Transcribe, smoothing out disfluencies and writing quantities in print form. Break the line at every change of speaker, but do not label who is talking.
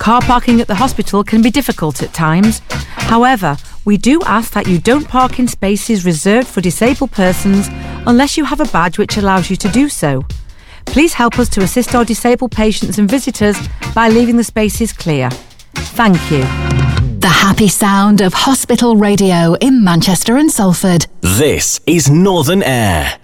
Car parking at the hospital can be difficult at times. However, we do ask that you don't park in spaces reserved for disabled persons unless you have a badge which allows you to do so. Please help us to assist our disabled patients and visitors by leaving the spaces clear. Thank you.
The happy sound of hospital radio in Manchester and Salford.
This is Northern Air.